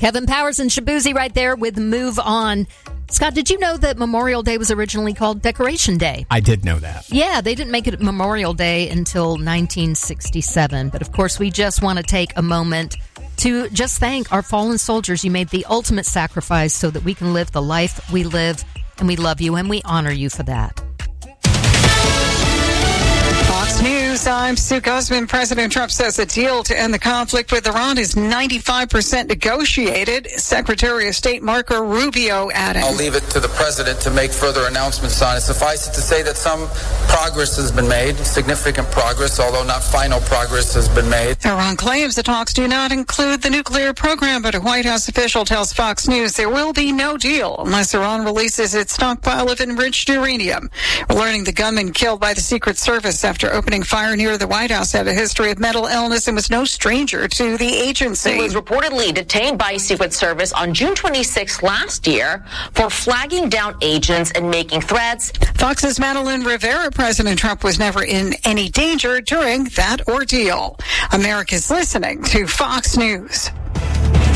Kevin Powers and Shabuzi right there with Move On. Scott, did you know that Memorial Day was originally called Decoration Day? I did know that. Yeah, they didn't make it Memorial Day until 1967. But of course, we just want to take a moment to just thank our fallen soldiers. You made the ultimate sacrifice so that we can live the life we live, and we love you and we honor you for that. Fox News, I'm Sue Guzman. President Trump says a deal to end the conflict with Iran is 95% negotiated. Secretary of State Marco Rubio added. I'll leave it to the president to make further announcements on it. Suffice it to say that some progress has been made, significant progress, although not final progress has been made. Iran claims the talks do not include the nuclear program, but a White House official tells Fox News there will be no deal unless Iran releases its stockpile of enriched uranium. We're learning the gunman killed by the Secret Service after opening fire near the White House had a history of mental illness and was no stranger to the agency. He was reportedly detained by Secret Service on June 26 last year for flagging down agents and making threats. Fox's Madeline Rivera. President Trump was never in any danger during that ordeal. America's listening to Fox News.